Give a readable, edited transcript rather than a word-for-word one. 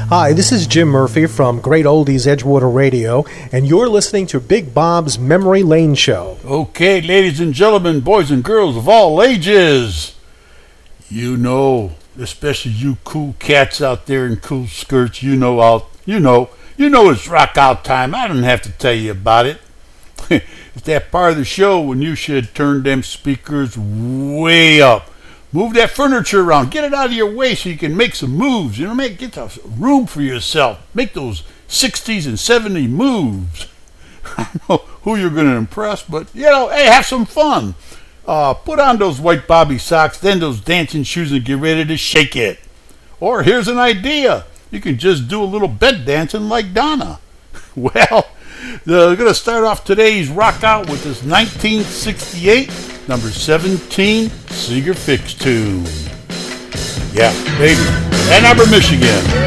Hi, this is Jim Murphy from Great Oldies Edgewater Radio, and you're listening to Big Bob's Memory Lane Show. Okay, ladies and gentlemen, boys and girls of all ages, you know, especially you cool cats out there in cool skirts, you know it's rock out time. I don't have to tell you about it. It's that part of the show when you should turn them speakers way up. Move that furniture around. Get it out of your way so you can make some moves. Get some room for yourself. Make those 60s and 70s moves. I don't know who you're going to impress, but, hey, have some fun. Put on those white bobby socks, then those dancing shoes, and get ready to shake it. Or here's an idea. You can just do a little bed dancing like Donna. Well, we're going to start off today's rock out with this 1968 number 17 Seeger Fix tune. Yeah, baby. Ann Arbor, Michigan.